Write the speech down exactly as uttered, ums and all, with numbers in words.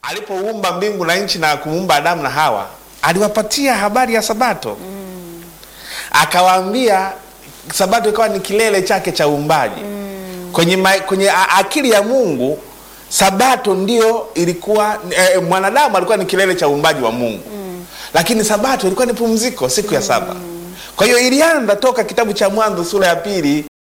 alipoumba mbingu na nchi na kumuumba Adamu na Hawa, aliwapatia habari ya Sabato. Mm. Akawaambia Sabato ikawa ni kilele chake cha uumbaji. Mm. Kwenye, ma, kwenye akili ya Mungu, Sabato ndio ilikuwa eh, mwanadamu alikuwa ni kilele cha uumbaji wa Mungu. Mm. Lakini Sabato ilikuwa ni pumziko, siku ya saba. Mm. Kwa hiyo ilianza toka kitabu cha Mwanzo sura ya pili